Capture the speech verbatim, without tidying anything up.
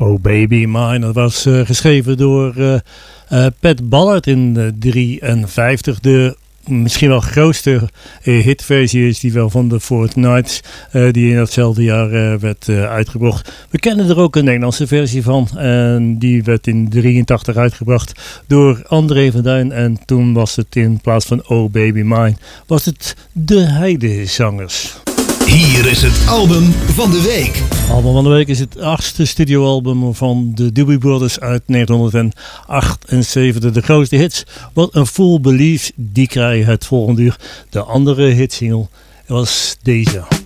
Oh Baby Mine, dat was uh, geschreven door uh, uh, Pat Ballard in uh, drieënvijftig. De misschien wel grootste uh, hitversie is die wel van de Fortnights, uh, die in datzelfde jaar uh, werd uh, uitgebracht. We kennen er ook een Nederlandse versie van en die werd in drieëntachtig uitgebracht door André van Duin. En toen was het in plaats van Oh Baby Mine, was het De Heidezangers. Hier is het album van de week. Het album van de week is het achtste studioalbum van de Doobie Brothers uit negentien achtenzeventig. De grootste hits, What a Fool Believes, die krijgen het volgende uur. De andere hitsingle was deze.